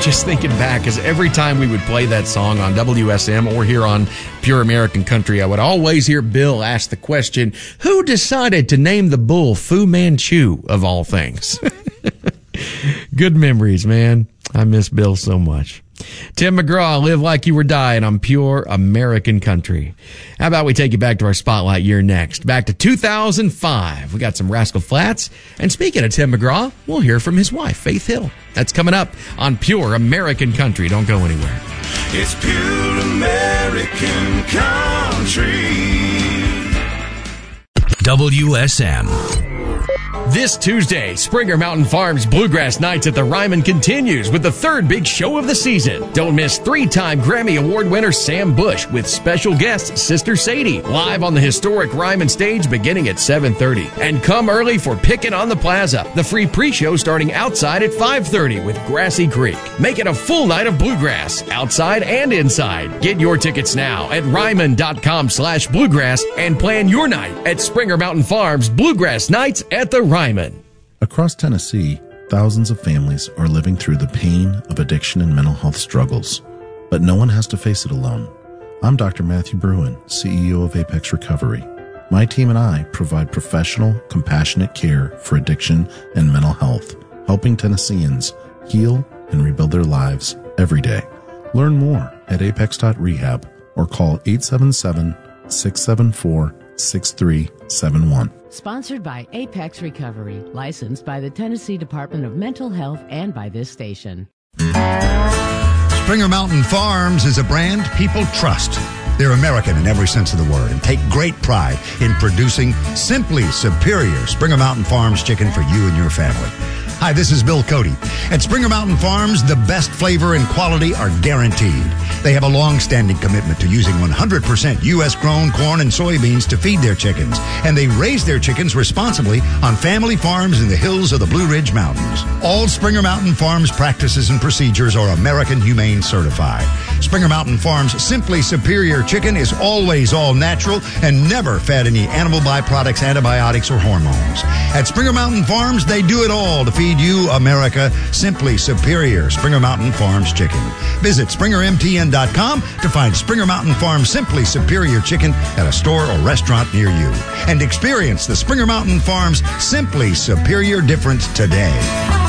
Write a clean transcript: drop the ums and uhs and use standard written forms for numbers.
just thinking back, because every time we would play that song on WSM or here on Pure American Country, I would always hear Bill ask the question, who decided to name the bull Fu Manchu, of all things? Good memories, man. I miss Bill so much. Tim McGraw, Live Like You Were Dying on Pure American Country. How about we take you back to our Spotlight year next? Back to 2005. We got some Rascal Flatts. And speaking of Tim McGraw, we'll hear from his wife, Faith Hill. That's coming up on Pure American Country. Don't go anywhere. It's Pure American Country. WSM. This Tuesday, Springer Mountain Farms Bluegrass Nights at the Ryman continues with the third big show of the season. Don't miss three-time Grammy Award winner Sam Bush with special guest Sister Sadie, live on the historic Ryman stage beginning at 7:30. And come early for Pickin' on the Plaza, the free pre-show starting outside at 5:30 with Grassy Creek. Make it a full night of bluegrass, outside and inside. Get your tickets now at ryman.com/bluegrass and plan your night at Springer Mountain Farms Bluegrass Nights at the Ryman. Across Tennessee, thousands of families are living through the pain of addiction and mental health struggles, but no one has to face it alone. I'm Dr. Matthew Bruin, CEO of Apex Recovery. My team and I provide professional, compassionate care for addiction and mental health, helping Tennesseans heal and rebuild their lives every day. Learn more at apex.rehab or call 877-674-6371. Sponsored by Apex Recovery, licensed by the Tennessee Department of Mental Health and by this station. Springer Mountain Farms is a brand people trust. They're American in every sense of the word and take great pride in producing simply superior Springer Mountain Farms chicken for you and your family. Hi, this is Bill Cody. At Springer Mountain Farms, the best flavor and quality are guaranteed. They have a long-standing commitment to using 100% U.S.-grown corn and soybeans to feed their chickens, and they raise their chickens responsibly on family farms in the hills of the Blue Ridge Mountains. All Springer Mountain Farms practices and procedures are American Humane certified. Springer Mountain Farms' Simply Superior chicken is always all natural and never fed any animal byproducts, antibiotics, or hormones. At Springer Mountain Farms, they do it all to feed you, America, Simply Superior Springer Mountain Farms chicken. Visit SpringerMTN.com to find Springer Mountain Farms Simply Superior chicken at a store or restaurant near you. And experience the Springer Mountain Farms Simply Superior difference today.